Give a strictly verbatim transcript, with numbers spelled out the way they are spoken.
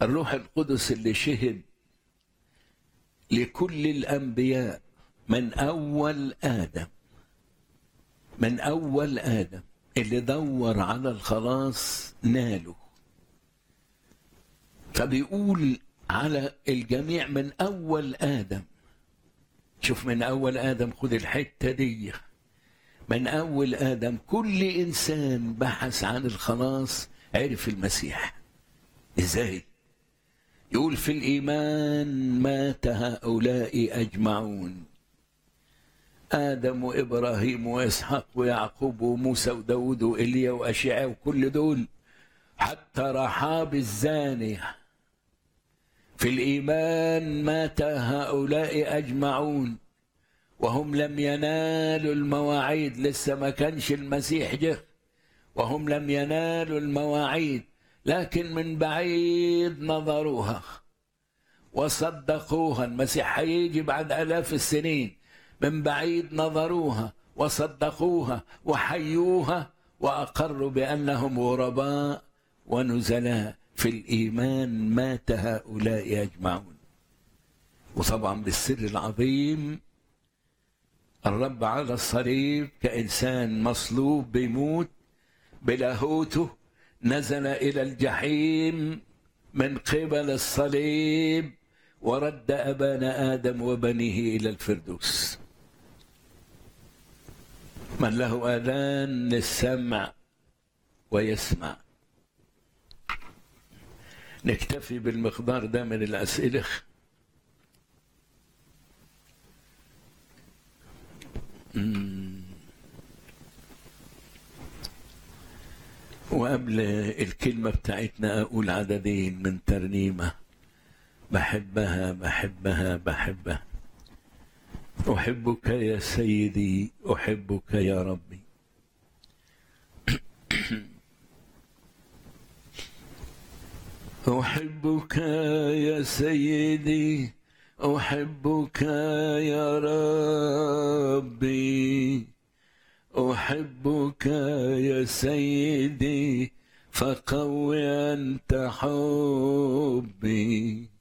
الروح القدس اللي شهد لكل الأنبياء من أول آدم من أول آدم اللي دور على الخلاص ناله. فبيقول على الجميع من أول آدم. شوف، من أول آدم، خد الحتة دي، من أول آدم كل إنسان بحث عن الخلاص عرف المسيح. إزاي؟ يقول في الإيمان مات هؤلاء أجمعون، آدم وإبراهيم وإسحاق ويعقوب وموسى وداود وإيليا وأشعياء وكل دول، حتى رحاب الزانية. في الإيمان مات هؤلاء أجمعون وهم لم ينالوا المواعيد، لسه ما كانش المسيح جه، وهم لم ينالوا المواعيد، لكن من بعيد نظروها وصدقوها. المسيح هيجي بعد آلاف السنين، من بعيد نظروها وصدقوها وحيوها وأقروا بأنهم غرباء ونزلاء. في الإيمان مات هؤلاء أجمعون. وطبعا بالسر العظيم، الرب على الصليب كإنسان مصلوب بيموت بلاهوته، نزل إلى الجحيم من قبل الصليب ورد أبانا آدم وبنيه إلى الفردوس. من له آذان للسمع ويسمع. نكتفي بالمقدار ده من الأسئلة. وقبل الكلمة بتاعتنا أقول عددين من ترنيمة بحبها بحبها بحبها. أحبك يا سيدي، أحبك يا ربي. أحبك يا سيدي، أحبك يا ربي، أحبك يا سيدي، فقوي أنت حبي.